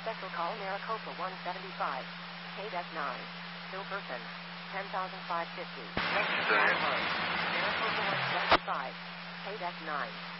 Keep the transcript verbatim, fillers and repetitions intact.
Special call Maricopa one seventy-five. K D E C nine. Still person. ten thousand five hundred fifty. Yesterday. Maricopa one seventy-five. K D E C nine.